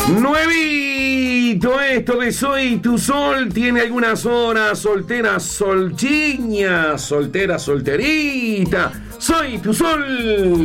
Nuevito, esto de Soy tu Sol tiene algunas horas. Soltera, solchiña, soltera, solterita. Soy tu Sol.